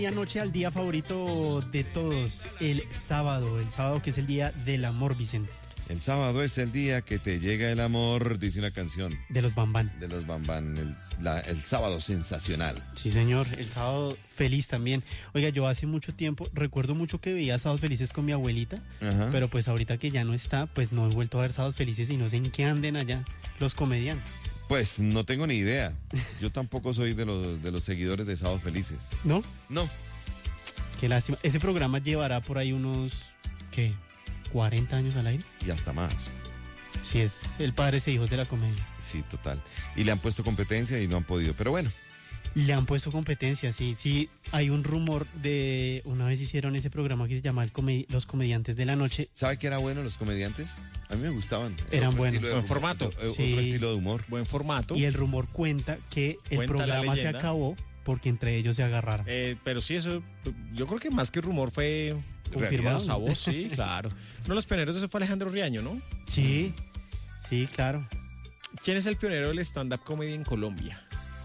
Anoche al día favorito de todos, el sábado que es el día del amor, Vicente. El sábado es el día que te llega el amor, dice una canción. De los Bambán. De los Bambán, el sábado sensacional. Sí, señor, el sábado feliz también. Oiga, yo hace mucho tiempo, recuerdo mucho que veía Sábados Felices con mi abuelita, pero pues ahorita que ya no está, pues no he vuelto a ver Sábados Felices y no sé en qué anden allá los comediantes. Pues no tengo ni idea. Yo tampoco soy de los seguidores de Sábados Felices. ¿No? No. Qué lástima. Ese programa llevará por ahí unos, ¿qué? 40 años al aire. Y hasta más. Sí, es el Padres e Hijos de la Comedia. Sí, total. Y le han puesto competencia y no han podido, pero bueno. Le han puesto competencia, sí. Sí, hay un rumor de... Una vez hicieron ese programa que se llama Los Comediantes de la Noche. ¿Sabe que era bueno los comediantes? A mí me gustaban. Eran buenos. Buen formato. Sí. Otro estilo de humor. Buen formato. Y el rumor cuenta que el programa se acabó porque entre ellos se agarraron. Pero sí, eso... Yo creo que más que rumor fue... Confirmado. A voz, sí, claro. Uno de los pioneros de eso fue Alejandro Riaño, ¿no? Sí, sí, claro. ¿Quién es el pionero del stand-up comedy en Colombia?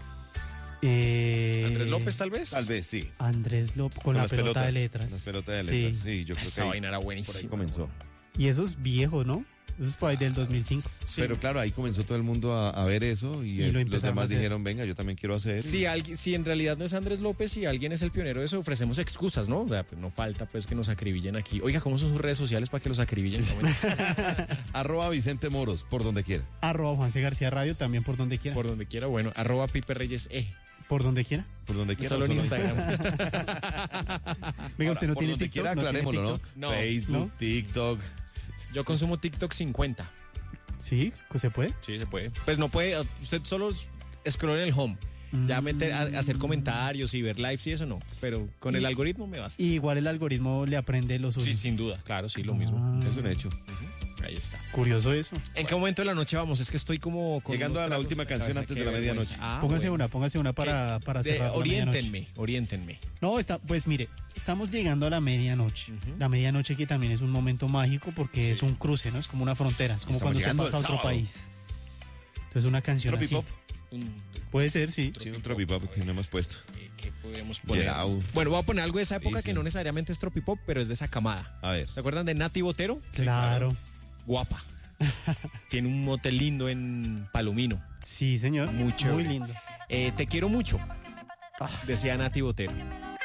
¿Andrés López, tal vez? Tal vez, sí. Andrés López, con la pelota de letras. Las pelotas de letras, sí, yo creo que esa vaina era buenísima. Por ahí comenzó. Y eso es viejo, ¿no? Eso es por ahí del 2005. Sí. Pero claro, ahí comenzó todo el mundo a ver eso y los demás dijeron, venga, yo también quiero hacer. Si en realidad no es Andrés López y alguien es el pionero de eso, ofrecemos excusas, ¿no? O sea, pues no falta pues que nos acribillen aquí. Oiga, ¿cómo son sus redes sociales para que los acribillen? @ Vicente Moros, por donde quiera. @ Juan C. García Radio, también por donde quiera. Por donde quiera, bueno. @ Pipe Reyes E. Por donde quiera. Por donde quiera. Solo en Instagram. Venga, usted no por tiene donde TikTok. Quiera, aclarémoslo, ¿no? No. Facebook, ¿no? TikTok. Yo consumo TikTok 50. ¿Sí? ¿Se puede? Sí, se puede. Pues no puede, usted solo scroll en el home. Ya meter a hacer comentarios y ver lives y eso no. Pero con el algoritmo me basta. Y igual el algoritmo le aprende los usos. Sí, sin duda, claro, sí, lo mismo. Es un hecho. Ahí está. Curioso eso. ¿En qué momento de la noche vamos? Es que estoy como... Llegando a la última canción antes de la medianoche. Póngase una para cerrar. Oriéntenme. No, pues mire, estamos llegando a la medianoche. La medianoche que también es un momento mágico porque es un cruce, ¿no? Es como una frontera, es como cuando usted pasa a otro país. Entonces una canción así. Tropipop. Puede ser, sí. Sí, un tropipop que no hemos puesto. ¿Qué podemos poner? Gerau. Bueno, voy a poner algo de esa época Sí. que no necesariamente es tropipop, pero es de esa camada. A ver. ¿Se acuerdan de Nati Botero? Claro. Guapa. Tiene un motel lindo en Palomino. Sí, señor. Muy chévere. Muy lindo. Te quiero mucho, decía Nati Botero.